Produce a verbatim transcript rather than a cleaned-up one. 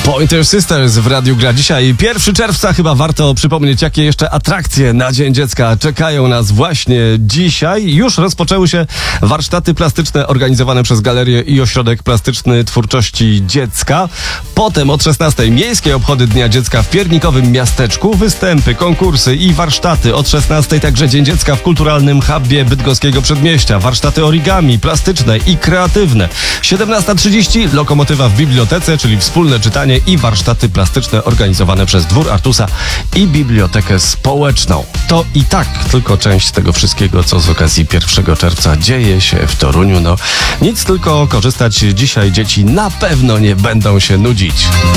Pointer Sisters w radiu gra dzisiaj. pierwszego czerwca, chyba warto przypomnieć, jakie jeszcze atrakcje na Dzień Dziecka czekają nas właśnie dzisiaj. Już rozpoczęły się warsztaty plastyczne organizowane przez Galerię i Ośrodek Plastyczny Twórczości Dziecka. Potem od szesnastej miejskie obchody Dnia Dziecka w piernikowym miasteczku, występy, konkursy i warsztaty. Od szesnastej także Dzień Dziecka w kulturalnym hubbie bydgoskiego przedmieścia. Warsztaty origami, plastyczne i kreatywne. siedemnasta trzydzieści Lokomotywa w bibliotece, czyli wspólne czytanie i warsztaty plastyczne organizowane przez Dwór Artusa i Bibliotekę Społeczną. To i tak tylko część tego wszystkiego, co z okazji pierwszego czerwca dzieje się w Toruniu. No nic, tylko korzystać. Dzisiaj dzieci na pewno nie będą się nudzić.